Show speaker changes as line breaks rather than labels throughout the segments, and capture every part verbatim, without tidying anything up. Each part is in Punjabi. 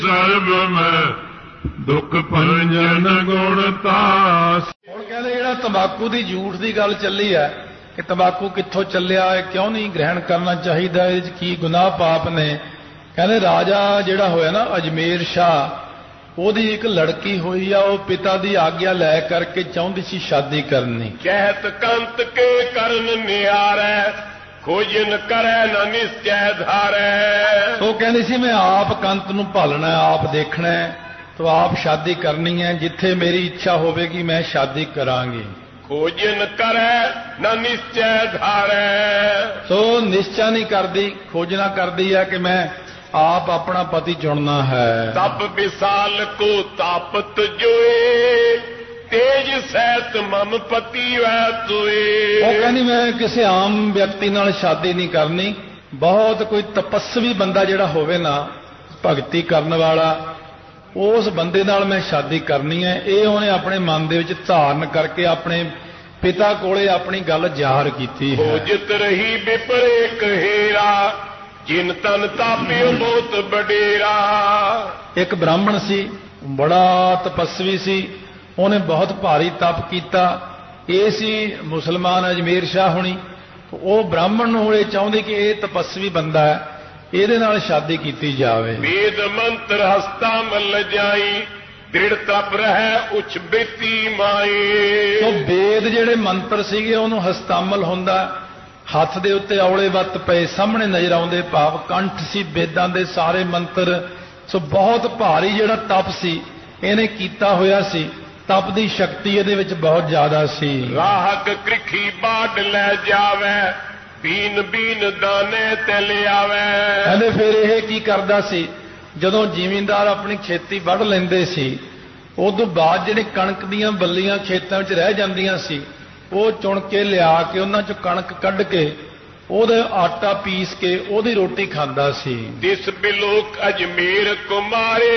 ਸਰਬ ਮੈਂ ਦੁੱਖ ਭੰਜਨ ਗੁਣ ਤਾਸ।
ਹੁਣ ਕਹਿੰਦੇ ਜਿਹੜਾ ਤੰਬਾਕੂ ਦੀ ਝੂਠ ਦੀ ਗੱਲ ਚੱਲੀ ਹੈ ਕਿ ਤੰਬਾਕੂ ਕਿੱਥੋਂ ਚੱਲਿਆ ਹੈ, ਕਿਉਂ ਨਹੀਂ ਗ੍ਰਹਿਣ ਕਰਨਾ ਚਾਹੀਦਾ, ਇਹਦੇ 'ਚ ਕੀ ਗੁਨਾਹ ਪਾਪ ਨੇ। ਕਹਿੰਦੇ ਰਾਜਾ ਜਿਹੜਾ ਹੋਇਆ ਨਾ ਅਜਮੇਰ ਸ਼ਾਹ, ਉਹਦੀ ਇੱਕ ਲੜਕੀ ਹੋਈ ਆ, ਉਹ ਪਿਤਾ ਦੀ ਆਗਿਆ ਲੈ ਕਰਕੇ ਚਾਹੁੰਦੀ ਸੀ ਸ਼ਾਦੀ ਕਰਨੀ।
ਕਹਿਤ ਕੰਤ ਕੇ ਕਰਨ ਨਿਆਰੈ ਖੋਜਨ ਕਰੈ ਨਾ ਨਿਸ਼ਚੈ ਧਾਰੈ।
ਉਹ ਕਹਿੰਦੀ ਸੀ ਮੈਂ ਆਪ ਕੰਤ ਨੂੰ ਭਾਲਣਾ, ਆਪ ਦੇਖਣਾ, ਤੋ ਆਪ ਸ਼ਾਦੀ ਕਰਨੀ ਹੈ, ਜਿੱਥੇ ਮੇਰੀ ਇੱਛਾ ਹੋਵੇਗੀ ਮੈਂ ਸ਼ਾਦੀ ਕਰਾਂਗੀ।
ਖੋਜਨ ਕਰੈ ਨਾ ਨਿਸ਼ਚੈ ਧਾਰੈ।
ਸੋ ਨਿਸ਼ਚਾ ਨਹੀਂ ਕਰਦੀ, ਖੋਜਣਾ ਕਰਦੀ ਹੈ ਕਿ ਮੈਂ ਆਪ ਆਪਣਾ ਪਤੀ ਚੁਣਨਾ ਹੈ।
ਤਬ ਵਿਸਾਲ ਕੋ ਤਾਪਤ ਜੋਏ ਤੇਜ ਸਹਿਤ ਮਮ ਪਤੀ ਵੈ ਤੋਏ।
ਉਹ ਕਹਿੰਦੀ ਮੈਂ ਕਿਸੇ ਆਮ ਵਿਅਕਤੀ ਨਾਲ ਸ਼ਾਦੀ ਨਹੀਂ ਕਰਨੀ, ਬਹੁਤ ਕੋਈ ਤਪੱਸਵੀ ਬੰਦਾ ਜਿਹੜਾ ਹੋਵੇ ਨਾ, ਭਗਤੀ ਕਰਨ ਵਾਲਾ, ਉਸ ਬੰਦੇ ਨਾਲ ਮੈਂ ਸ਼ਾਦੀ ਕਰਨੀ ਹੈ। ਇਹ ਉਹਨੇ ਆਪਣੇ ਮਨ ਦੇ ਵਿੱਚ ਧਾਰਨ ਕਰਕੇ ਆਪਣੇ ਪਿਤਾ ਕੋਲੇ ਆਪਣੀ ਗੱਲ ਜ਼ਾਹਰ ਕੀਤੀ ਹੈ।
ਖੋਜਤ ਰਹੀ ਵਿਪਰੇ ਕਹੇਰਾ ਜਿਨ ਤਨ ਤਾਪਿਓ ਬਹੁਤ ਬਡੇਰਾ।
ਇੱਕ ਬ੍ਰਾਹਮਣ ਸੀ, ਬੜਾ ਤਪੱਸਵੀ ਸੀ, ਉਹਨੇ ਬਹੁਤ ਭਾਰੀ ਤਪ ਕੀਤਾ। ਇਹ ਸੀ ਮੁਸਲਮਾਨ ਅਜਮੇਰ ਸ਼ਾਹ ਹੁਣੀ। ਉਹ ਬ੍ਰਾਹਮਣ ਨੂੰ ਇਹ ਚਾਹੁੰਦੇ ਕਿ ਇਹ ਤਪੱਸਵੀ ਬੰਦਾ ਹੈ, ਇਹਦੇ ਨਾਲ ਸ਼ਾਦੀ ਕੀਤੀ ਜਾਵੇ।
ਵੇਦ ਮੰਤਰ ਹਸਤਾ ਮਲ ਜਾਈ ਦ੍ਰਿੜ ਤਪ ਰਹਿ ਉਚ ਬੇਤੀ ਮਾਈ।
ਸੋ ਵੇਦ ਜਿਹੜੇ ਮੰਤਰ ਸੀਗੇ ਉਹਨੂੰ ਹਸਤਾਮਲ ਹੁੰਦਾ, ਹੱਥ ਦੇ ਉੱਤੇ ਔਲੇ ਵੱਤ ਪਏ ਸਾਹਮਣੇ ਨਜ਼ਰ ਆਉਂਦੇ, ਭਾਵ ਕੰਠ ਸੀ ਵੇਦਾਂ ਦੇ ਸਾਰੇ ਮੰਤਰ। ਸੋ ਬਹੁਤ ਭਾਰੀ ਜਿਹੜਾ ਤਪ ਸੀ ਇਹਨੇ ਕੀਤਾ ਹੋਇਆ ਸੀ, ਤਪ ਦੀ ਸ਼ਕਤੀ ਇਹਦੇ ਵਿੱਚ ਬਹੁਤ ਜ਼ਿਆਦਾ ਸੀ।
ਰਾਹਕ ਕ੍ਰਿਖੀ ਬਾੜ ਲੈ ਜਾਵੇ ਬੀਨ ਬੀਨ ਦਾਣੇ ਤੇ ਲਿਆਵੇ।
ਕਹਿੰਦੇ ਫਿਰ ਇਹ ਕੀ ਕਰਦਾ ਸੀ, ਜਦੋਂ ਜ਼ਿਮੀਂਦਾਰ ਆਪਣੀ ਖੇਤੀ ਵੱਢ ਲੈਂਦੇ ਸੀ, ਉਦੋਂ ਬਾਅਦ ਜਿਹੜੇ ਕਣਕ ਦੀਆਂ ਬੱਲੀਆਂ ਖੇਤਾਂ ਵਿੱਚ ਰਹਿ ਜਾਂਦੀਆਂ ਸੀ, ਉਹ ਚੁਣ ਕੇ ਲਿਆ ਕੇ ਉਹਨਾਂ ਚੋਂ ਕਣਕ ਕੱਢ ਕੇ ਉਹਦਾ ਆਟਾ ਪੀਸ ਕੇ ਉਹਦੀ ਰੋਟੀ ਖਾਂਦਾ ਸੀ।
ਦਿਸ ਬਿਲੋਕ ਅਜਮੇਰ ਕੁਮਾਰੇ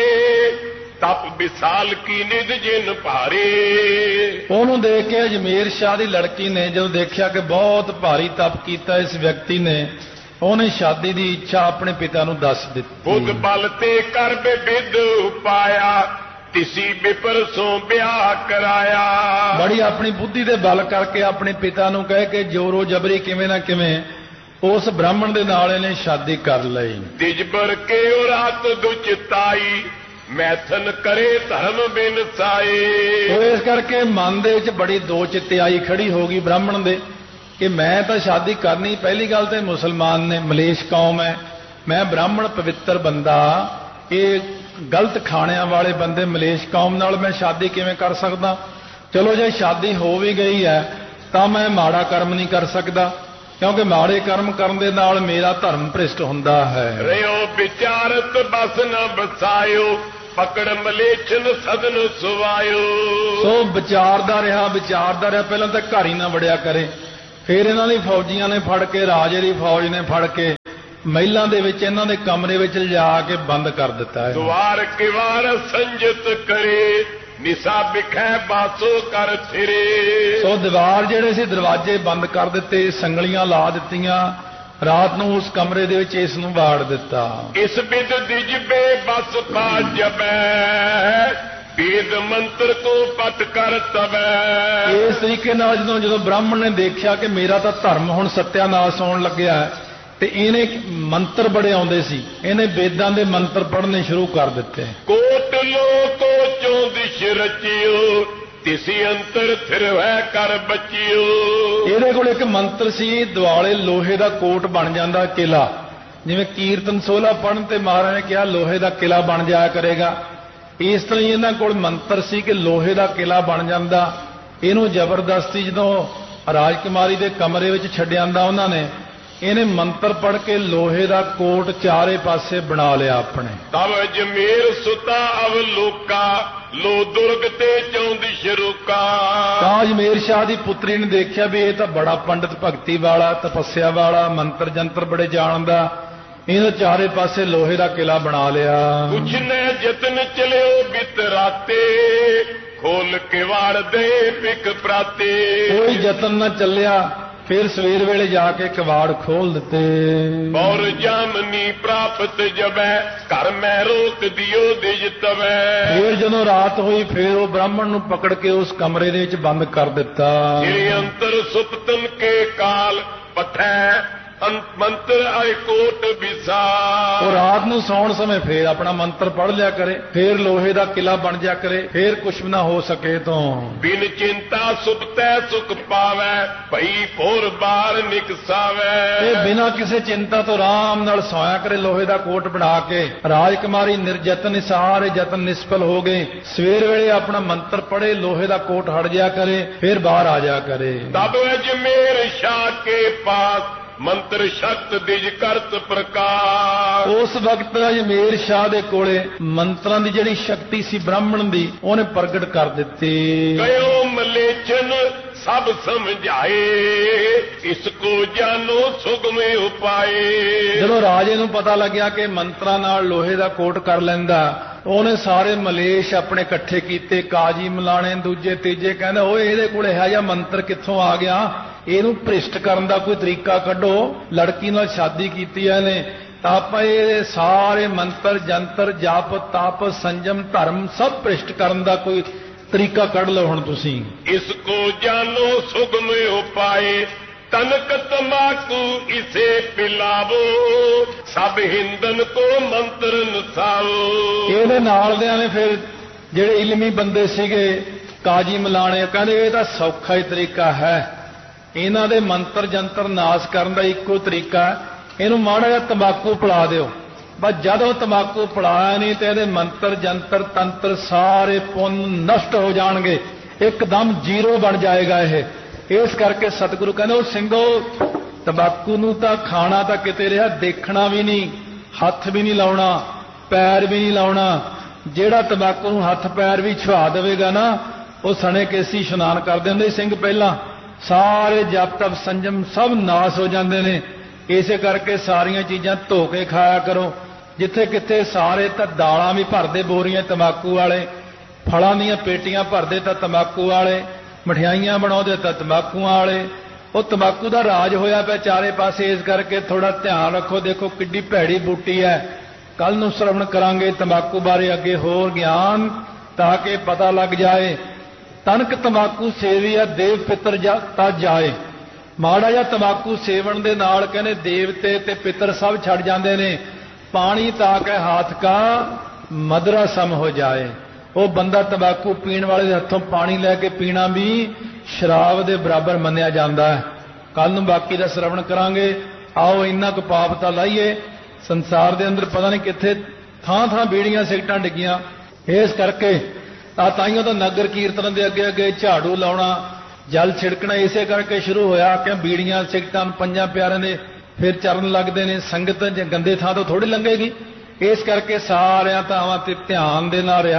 ਤਪ ਵਿਸਾਲ ਕੀ ਨਿਧ ਜਿਨ ਭਾਰੇ।
ਉਹਨੂੰ ਦੇਖ ਕੇ ਅਜਮੇਰ ਸ਼ਾਹ ਦੀ ਲੜਕੀ ਨੇ ਜਦੋਂ ਦੇਖਿਆ ਕਿ ਬਹੁਤ ਭਾਰੀ ਤਪ ਕੀਤਾ ਇਸ ਵਿਅਕਤੀ ਨੇ, ਉਹਨੇ ਸ਼ਾਦੀ ਦੀ ਇੱਛਾ ਆਪਣੇ ਪਿਤਾ ਨੂੰ ਦੱਸ ਦਿੱਤੀ।
ਬੁੱਧ ਬਲ ਤੇ ਕਰ ਬਿਦ ਉਪਾਇਆ ਤਿਸੀ ਬਿਪਰ ਸੋ ਵਿਆਹ ਕਰਾਇਆ।
ਬੜੀ ਆਪਣੀ ਬੁੱਧੀ ਦੇ ਬਲ ਕਰਕੇ ਆਪਣੇ ਪਿਤਾ ਨੂੰ ਕਹਿ ਕੇ ਜੋਰੋ ਜਬਰੀ ਕਿਵੇਂ ਨਾ ਕਿਵੇਂ ਉਸ ਬ੍ਰਾਹਮਣ ਦੇ ਨਾਲ ਇਹਨੇ ਸ਼ਾਦੀ ਕਰ ਲਈ।
ਤਿਜਬਰ ਕੇ ਉਹ ਰਾਤ ਦੁਚਿਤਾਈ ਮੈਥਨ ਕਰੇ ਧਰਮ ਬਿਨ ਸਾਏ।
ਉਹ ਇਸ ਕਰਕੇ ਮਨ ਦੇ ਵਿੱਚ ਬੜੀ ਦੋ ਚਿੱਤਿਆਈ ਖੜੀ ਹੋ ਗਈ ਬ੍ਰਾਹਮਣ ਦੇ ਕਿ ਮੈਂ ਤਾਂ ਸ਼ਾਦੀ ਕਰਨੀ, ਪਹਿਲੀ ਗੱਲ ਤੇ ਮੁਸਲਮਾਨ ਨੇ, ਮਲੇਸ਼ ਕੌਮ ਹੈ, ਮੈਂ ਬ੍ਰਾਹਮਣ ਪਵਿੱਤਰ ਬੰਦਾ, ਇਹ ਗਲਤ ਖਾਣਿਆਂ ਵਾਲੇ ਬੰਦੇ ਮਲੇਸ਼ ਕੌਮ ਨਾਲ ਮੈਂ ਸ਼ਾਦੀ ਕਿਵੇਂ ਕਰ ਸਕਦਾ। ਚਲੋ ਜੇ ਸ਼ਾਦੀ ਹੋ ਵੀ ਗਈ ਹੈ ਤਾਂ ਮੈਂ ਮਾੜਾ ਕਰਮ ਨਹੀਂ ਕਰ ਸਕਦਾ, ਕਿਉਂਕਿ ਮਾੜੇ ਕਰਮ ਕਰਨ ਦੇ ਨਾਲ ਮੇਰਾ ਧਰਮ ਭ੍ਰਿਸ਼ਟ ਹੁੰਦਾ ਹੈ।
ਰਿਓ ਵਿਚਾਰਤ ਬਸ ਨ ਬਸਾਇਓ ਪਕੜ ਮਲੇਛਨ ਸਦਨ ਸੁਵਾਇਓ।
ਸੋ ਵਿਚਾਰਦਾ ਰਿਹਾ ਵਿਚਾਰਦਾ ਰਿਹਾ ਪਹਿਲਾਂ ਤਾਂ ਘਰ ਹੀ ਨਾ ਵੜਿਆ ਕਰੇ, ਫਿਰ ਇਹਨਾਂ ਦੀ ਫੌਜੀਆਂ ਨੇ ਫੜ ਕੇ, ਰਾਜੇ ਦੀ ਫੌਜ ਨੇ ਫੜ ਕੇ ਮਹਿਲਾਂ ਦੇ ਵਿੱਚ ਇਹਨਾਂ ਦੇ ਕਮਰੇ ਵਿੱਚ ਲਿਜਾ ਕੇ ਬੰਦ ਕਰ ਦਿੱਤਾ ਹੈ।
ਦੁਆਰ ਕਿਵਾਰ ਸੰਜਤ ਕਰੇ ਨਿਸਾ ਬਿਖੈ ਬਾਸੋ ਕਰ ਫਿਰੇ।
ਸੋ ਦੀਵਾਰ ਜਿਹੜੇ ਸੀ ਦਰਵਾਜ਼ੇ ਬੰਦ ਕਰ ਦਿੱਤੇ, ਸੰਗਲੀਆਂ ਲਾ ਦਿੱਤੀਆਂ, ਰਾਤ ਨੂੰ ਉਸ ਕਮਰੇ ਦੇ ਵਿੱਚ ਇਸ ਨੂੰ ਵਾੜ ਦਿੱਤਾ।
ਇਸ ਬਿਦ ਦਿਜਬੇ ਬਸ ਪਾ ਜਬੈ ਵੇਦ ਮੰਤਰ ਕੋ ਪਟ ਕਰ ਤਬੈ।
ਇਸ ਤਰੀਕੇ ਨਾਲ ਜਦੋਂ ਜਦੋਂ ਬ੍ਰਾਹਮਣ ਨੇ ਦੇਖਿਆ ਕਿ ਮੇਰਾ ਤਾਂ ਧਰਮ ਹੁਣ ਸੱਤਿਆਨਾਸ਼ ਹੋਣ ਲੱਗਿਆ, ਤੇ ਇਹਨੇ ਮੰਤਰ ਬੜੇ ਆਉਂਦੇ ਸੀ, ਇਹਨੇ ਵੇਦਾਂ ਦੇ ਮੰਤਰ ਪੜ੍ਹਨੇ ਸ਼ੁਰੂ ਕਰ ਦਿੱਤੇ।
ਕੋਟ ਲੋਕੋ ਚੋਂ ਦਿਸ਼ ਰਚਿਓ ਤਿਸੀ ਅੰਤਰ ਥਿਰਵੈ ਕਰ ਬਚਿਓ।
ਇਹਦੇ ਕੋਲ ਇੱਕ ਮੰਤਰ ਸੀ, ਦੁਆਲੇ ਲੋਹੇ ਦਾ ਕੋਟ ਬਣ ਜਾਂਦਾ ਕਿਲਾ, ਜਿਵੇਂ ਕੀਰਤਨ ਸੋਹਲਾ ਪੜ੍ਹਨ ਤੇ ਮਹਾਰਾਜ ਨੇ ਕਿਹਾ ਲੋਹੇ ਦਾ ਕਿਲਾ ਬਣ ਜਾਇਆ ਕਰੇਗਾ, ਇਸ ਤਰ੍ਹਾਂ ਹੀ ਇਹਨਾਂ ਕੋਲ ਮੰਤਰ ਸੀ ਕਿ ਲੋਹੇ ਦਾ ਕਿਲਾ ਬਣ ਜਾਂਦਾ। ਇਹਨੂੰ ਜ਼ਬਰਦਸਤੀ ਜਦੋਂ ਰਾਜਕੁਮਾਰੀ ਦੇ ਕਮਰੇ ਵਿੱਚ ਛੱਡਿਆਂਦਾ ਉਹਨਾਂ ਨੇ, ਇਹਨੇ ਮੰਤਰ ਪੜ੍ਹ ਕੇ ਲੋਹੇ ਦਾ ਕੋਟ ਚਾਰੇ ਪਾਸੇ ਬਣਾ ਲਿਆ ਆਪਣੇ।
ਤਬ ਅਜਮੇਰ ਸੁਤਾ ਅਵਲੋਕਾ ਲੋ ਦੁਰਗ ਤੇ ਚੌਂਦਿਸ਼ ਰੁਕਾ।
ਤਾਂ ਅਜਮੇਰ ਸ਼ਾਹ ਦੀ ਪੁੱਤਰੀ ਨੇ ਦੇਖਿਆ ਵੀ ਇਹ ਤਾਂ ਬੜਾ ਪੰਡਤ ਭਗਤੀ ਵਾਲਾ, ਤਪੱਸਿਆ ਵਾਲਾ, ਮੰਤਰ ਜੰਤਰ ਬੜੇ ਜਾਣਦਾ, ਇਹਨੇ ਚਾਰੇ ਪਾਸੇ ਲੋਹੇ ਦਾ ਕਿਲਾ ਬਣਾ ਲਿਆ।
ਕੁਛ ਨੇ ਯਤਨ ਚਲਿਓ ਬਿਤਰਾਤੇ ਖੋਲ ਕੇ ਵਾੜ ਦੇ ਪਿਕ ਪ੍ਰਾਤੇ।
ਕੋਈ ਯਤਨ ਨਾ ਚੱਲਿਆ, ਫਿਰ ਸਵੇਰ ਵੇਲੇ ਜਾ ਕੇ ਕਵਾੜ ਖੋਲ ਦਿੱਤੇ।
ਬੌਰ ਜਾਮਨੀ ਪ੍ਰਾਪਤ ਜਬੈ ਘਰ ਮੈਂ ਰੋਕ ਦਿਓ ਦਿਜ ਤਵੈ।
ਫਿਰ ਜਦੋਂ ਰਾਤ ਹੋਈ ਫਿਰ ਉਹ ਬ੍ਰਾਹਮਣ ਨੂੰ ਪਕੜ ਕੇ ਉਸ ਕਮਰੇ ਦੇ ਵਿੱਚ ਬੰਦ ਕਰ ਦਿੱਤਾ।
ਜਿਹੜੇ ਅੰਤਰ ਸੁਪਤਨ ਕੇ ਕਾਲ ਪਥੈ ਮੰਤਰ ਆਏ ਕੋਟ ਵਿਸਾ।
ਉਹ ਰਾਤ ਨੂੰ ਸੌਣ ਸਮੇਂ ਫੇਰ ਆਪਣਾ ਮੰਤਰ ਪੜ੍ਹ ਲਿਆ ਕਰੇ, ਫੇਰ ਲੋਹੇ ਦਾ ਕਿਲਾ ਬਣ ਜਾ ਕਰੇ, ਫੇਰ ਕੁਛ ਨਾ ਹੋ ਸਕੇ ਤੋਂ
ਬਿਨ ਚਿੰਤਾ ਸੁਪਤੈ ਸੁਖ ਪਾਵੈ ਭਈ ਭੋਰ ਬਾਰ ਨਿਕਸਾਵੈ।
ਇਹ ਬਿਨਾਂ ਕਿਸੇ ਚਿੰਤਾ ਤੋਂ ਆਰਾਮ ਨਾਲ ਸੌਇਆ ਕਰੇ ਲੋਹੇ ਦਾ ਕੋਟ ਬਣਾ ਕੇ। ਰਾਜਕੁਮਾਰੀ ਨਿਰਜਤਨ ਸਾਰੇ ਯਤਨ ਨਿਸਫਲ ਹੋ ਗਏ। ਸਵੇਰ ਵੇਲੇ ਆਪਣਾ ਮੰਤਰ ਪੜ੍ਹੇ, ਲੋਹੇ ਦਾ ਕੋਟ ਹਟ ਜਾ ਕਰੇ, ਫੇਰ ਬਾਹਰ ਆ ਜਾ ਕਰੇ।
ਤਬ ਅਜਮੇਰ ਸ਼ਾਹ ਕੇ ਪਾਸ ਮੰਤਰ ਸ਼ਕਤ ਦਿਜ ਕਰਤ ਪ੍ਰਕਾਸ਼।
ਉਸ ਵਕਤ ਅਜਮੇਰ ਸ਼ਾਹ ਦੇ ਕੋਲੇ ਮੰਤਰਾਂ ਦੀ ਜਿਹੜੀ ਸ਼ਕਤੀ ਸੀ ਬ੍ਰਾਹਮਣ ਦੀ, ਉਹਨੇ ਪ੍ਰਗਟ ਕਰ ਦਿੱਤੀ।
ਗਇਓ ਮਲੇਚਨ ਸਭ ਸਮਝਾਏ ਇਸ ਕੋ ਜਾਨੋ ਸੁਗਮੇ ਉਪਾਏ।
ਜਦੋਂ ਰਾਜੇ ਨੂੰ ਪਤਾ ਲੱਗਿਆ ਕਿ ਮੰਤਰਾਂ ਨਾਲ ਲੋਹੇ ਦਾ ਕੋਟ ਕਰ ਲੈਂਦਾ, ਉਹਨੇ ਸਾਰੇ ਮਲੇਸ਼ ਆਪਣੇ ਇਕੱਠੇ ਕੀਤੇ, ਕਾਜੀ ਮਲਾਣੇ ਦੂਜੇ ਤੀਜੇ। ਕਹਿੰਦਾ ਓਏ ਇਹਦੇ ਕੋਲ ਇਹੋ ਜਿਹਾ ਮੰਤਰ ਕਿੱਥੋਂ ਆ ਗਿਆ, ਇਹਨੂੰ ਭ੍ਰਿਸ਼ਟ ਕਰਨ ਦਾ ਕੋਈ ਤਰੀਕਾ ਕੱਢੋ। ਲੜਕੀ ਨਾਲ ਸ਼ਾਦੀ ਕੀਤੀ ਐ ਨੇ ਤਾਂ ਆਪਾਂ ਇਹ ਸਾਰੇ ਮੰਤਰ ਜੰਤਰ ਜਪ ਤਪ ਸੰਜਮ ਧਰਮ ਸਭ ਭ੍ਰਿਸ਼ਟ ਕਰਨ ਦਾ ਕੋਈ ਤਰੀਕਾ ਕੱਢ ਲਓ ਹੁਣ ਤੁਸੀਂ।
ਇਸ ਕੋ ਜਾਨੋ ਸੁਗਮ ਉਪਾਏ ਤਨਕ ਤਮਾਕੂ ਇਸੇ ਪਿਲਾਵੋ ਸਭ ਹਿੰਦਨ ਕੋ ਮੰਤਰ ਨਸਾਵੋ।
ਇਹਦੇ ਨਾਲ ਦਿਆਂ ਨੇ ਫਿਰ ਜਿਹੜੇ ਇਲਮੀ ਬੰਦੇ ਸੀਗੇ ਕਾਜੀ ਮਲਾਣੇ, ਕਹਿੰਦੇ ਇਹ ਤਾਂ ਸੌਖਾ ਹੀ ਤਰੀਕਾ ਹੈ, ਇਹਨਾਂ ਦੇ ਮੰਤਰ ਜੰਤਰ ਨਾਸ ਕਰਨ ਦਾ ਇੱਕੋ ਤਰੀਕਾ, ਇਹਨੂੰ ਮਾੜਾ ਜਿਹਾ ਤੰਬਾਕੂ ਪਿਲਾ ਦਿਓ। ਬਸ ਜਦੋਂ ਤੰਬਾਕੂ ਪਿਲਾਇਆ ਨਹੀਂ ਤੇ ਇਹਦੇ ਮੰਤਰ ਜੰਤਰ ਤੰਤਰ ਸਾਰੇ ਪੁੰਨ ਨਸ਼ਟ ਹੋ ਜਾਣਗੇ, ਇੱਕਦਮ ਜ਼ੀਰੋ ਬਣ ਜਾਏਗਾ ਇਹ। ਇਸ ਕਰਕੇ ਸਤਿਗੁਰੂ ਕਹਿੰਦੇ ਉਹ ਸਿੰਘੋ ਤੰਬਾਕੂ ਨੂੰ ਤਾਂ ਖਾਣਾ ਤਾਂ ਕਿਤੇ ਰਿਹਾ, ਦੇਖਣਾ ਵੀ ਨਹੀਂ, ਹੱਥ ਵੀ ਨਹੀਂ ਲਾਉਣਾ, ਪੈਰ ਵੀ ਨਹੀਂ ਲਾਉਣਾ। ਜਿਹੜਾ ਤੰਬਾਕੂ ਨੂੰ ਹੱਥ ਪੈਰ ਵੀ ਛੁਆ ਦੇਵੇਗਾ ਨਾ, ਉਹ ਸਣੇ ਕੇਸੀ ਇਸ਼ਨਾਨ ਕਰਦੇ ਹੁੰਦੇ ਸਿੰਘ ਪਹਿਲਾਂ। ਸਾਰੇ ਜਪ ਤਪ ਸੰਜਮ ਸਭ ਨਾਸ ਹੋ ਜਾਂਦੇ ਨੇ। ਇਸੇ ਕਰਕੇ ਸਾਰੀਆਂ ਚੀਜ਼ਾਂ ਧੋ ਕੇ ਖਾਇਆ ਕਰੋ। ਜਿੱਥੇ ਕਿੱਥੇ ਸਾਰੇ ਤਾਂ ਦਾਲਾਂ ਵੀ ਭਰਦੇ ਬੋਰੀਆਂ ਤੰਬਾਕੂ ਵਾਲੇ, ਫਲਾਂ ਦੀਆਂ ਪੇਟੀਆਂ ਭਰਦੇ ਤਾਂ ਤੰਬਾਕੂ ਵਾਲੇ, ਮਠਿਆਈਆਂ ਬਣਾਉਂਦੇ ਤਾਂ ਤੰਬਾਕੂਆਂ ਵਾਲੇ। ਉਹ ਤੰਬਾਕੂ ਦਾ ਰਾਜ ਹੋਇਆ ਪਿਆ ਚਾਰੇ ਪਾਸੇ। ਇਸ ਕਰਕੇ ਥੋੜਾ ਧਿਆਨ ਰੱਖੋ। ਦੇਖੋ ਕਿੱਡੀ ਭੈੜੀ ਬੂਟੀ ਹੈ। ਕੱਲ ਨੂੰ ਸ਼ਰਵਣ ਕਰਾਂਗੇ ਤੰਬਾਕੂ ਬਾਰੇ ਅੱਗੇ ਹੋਰ ਗਿਆਨ, ਤਾਂ ਕਿ ਪਤਾ ਲੱਗ ਜਾਏ। ਤਨਕ ਤੰਬਾਕੂ ਸੇਵੀਆ ਦੇਵ ਪਿੱਤਰ ਤਾਂ ਜਾਏ। ਮਾੜਾ ਜਿਹਾ ਤੰਬਾਕੂ ਸੇਵਣ ਦੇ ਨਾਲ ਕਹਿੰਦੇ ਦੇਵਤੇ ਤੇ ਪਿੱਤਰ ਸਭ ਛੱਡ ਜਾਂਦੇ ਨੇ। ਪਾਣੀ ਤਾਂ ਕੇ ਹੱਥ ਕਾ ਮਦਰਾ ਸਮ ਹੋ ਜਾਏ। ਉਹ ਬੰਦਾ ਤੰਬਾਕੂ ਪੀਣ ਵਾਲੇ ਦੇ ਹੱਥੋਂ ਪਾਣੀ ਲੈ ਕੇ ਪੀਣਾ ਵੀ ਸ਼ਰਾਬ ਦੇ ਬਰਾਬਰ ਮੰਨਿਆ ਜਾਂਦਾ ਹੈ। ਕੱਲ ਨੂੰ ਬਾਕੀ ਦਾ ਸ਼ਰਵਣ ਕਰਾਂਗੇ। ਆਓ ਇੰਨਾ ਕੁ ਪਾਪ ਤਾਂ ਲਾਈਏ। ਸੰਸਾਰ ਦੇ ਅੰਦਰ ਪਤਾ ਨਹੀਂ ਕਿੱਥੇ ਥਾਂ ਥਾਂ ਬੀੜੀਆਂ ਸਿਗਟਾਂ ਡਿੱਗੀਆਂ। ਇਸ ਕਰਕੇ ਆ ਤਾਈਓ ਤਾਂ ਨਗਰ ਕੀਰਤਨ ਦੇ ਅੱਗੇ ਅੱਗੇ ਝਾੜੂ ਲਾਉਣਾ, ਜਲ ਛਿੜਕਣਾ ਇਸੇ ਕਰਕੇ ਸ਼ੁਰੂ ਹੋਇਆ ਕਿ ਬੀੜੀਆਂ ਸਿਗਟਾਂ ਪੰਜਾਂ ਪਿਆਰਿਆਂ ਦੇ ਫਿਰ ਚਰਨ ਲੱਗਦੇ ਨੇ। ਸੰਗਤ ਗੰਦੇ ਥਾਂ ਤੋਂ ਥੋੜੀ ਲੰਘੇਗੀ। ਇਸ ਕਰਕੇ ਸਾਰਿਆਂ ਥਾਵਾਂ ਤੇ ਧਿਆਨ ਦੇ ਨਾਲ